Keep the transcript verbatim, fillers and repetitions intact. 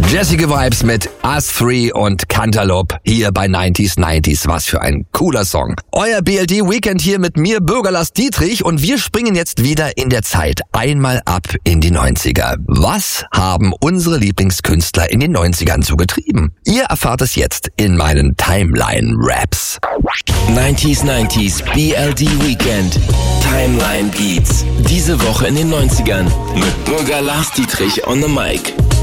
Jessige Vibes mit Us Three und Cantaloupe hier bei neunzig neunzig. Was für ein cooler Song. Euer B L D-Weekend hier mit mir, Bürgerlass Dietrich, und wir springen jetzt wieder in der Zeit einmal ab in die neunziger. Was haben unsere Lieblingskünstler in den neunzigern so getrieben? Ihr erfahrt es jetzt in meinen Timeline-Raps. neunzig neunzig B L D-Weekend. Timeline Beats. Diese Woche in den neunzigern mit Bürgerlass Dietrich on the Mic.